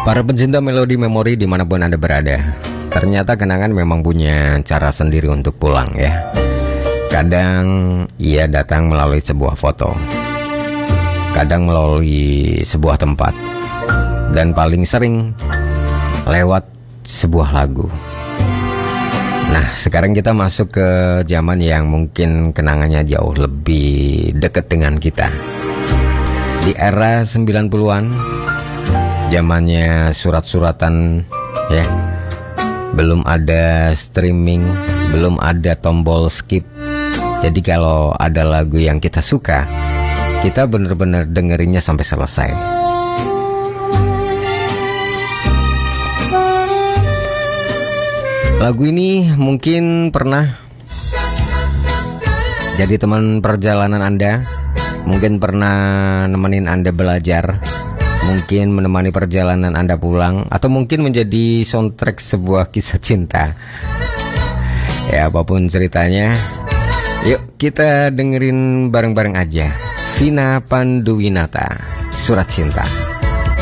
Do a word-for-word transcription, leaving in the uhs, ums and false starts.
Para pencinta melodi memori dimanapun Anda berada, ternyata kenangan memang punya cara sendiri untuk pulang ya. Kadang ia datang melalui sebuah foto, kadang melalui sebuah tempat, dan paling sering lewat sebuah lagu. Nah, sekarang kita masuk ke zaman yang mungkin kenangannya jauh lebih dekat dengan kita. Di era sembilan puluhan, zamannya surat-suratan ya. Belum ada streaming, belum ada tombol skip. Jadi kalau ada lagu yang kita suka, kita benar-benar dengerinnya sampai selesai. Lagu ini mungkin pernah jadi teman perjalanan Anda, mungkin pernah nemenin Anda belajar, mungkin menemani perjalanan Anda pulang, atau mungkin menjadi soundtrack sebuah kisah cinta. Ya, apapun ceritanya, yuk kita dengerin bareng-bareng aja. Vina Panduwinata, Surat Cinta.